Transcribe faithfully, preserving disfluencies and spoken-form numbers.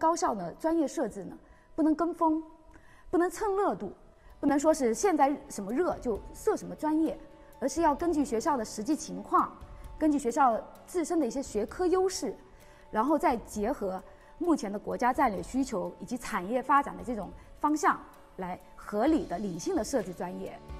高校的专业设置呢，不能跟风，不能蹭热度，不能说是现在什么热就设什么专业，而是要根据学校的实际情况，根据学校自身的一些学科优势，然后再结合目前的国家战略需求以及产业发展的这种方向，来合理的、理性的设置专业。